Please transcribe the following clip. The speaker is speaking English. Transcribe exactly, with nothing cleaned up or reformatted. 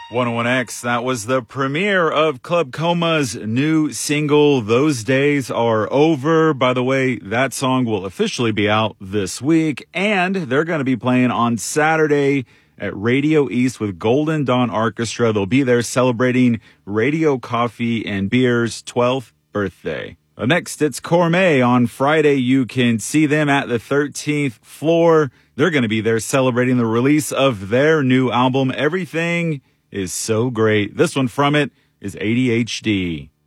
one oh one X, that was the premiere of Club Coma's new single, Those Days Are Over. By the way, that song will officially be out this week, and they're going to be playing on Saturday at Radio East with Golden Dawn Orchestra. They'll be there celebrating Radio Coffee and Beer's twelfth birthday. Next, it's Cormay. On Friday, you can see them at the thirteenth floor. They're going to be there celebrating the release of their new album, Everything Is So Great. This one from it is A D H D.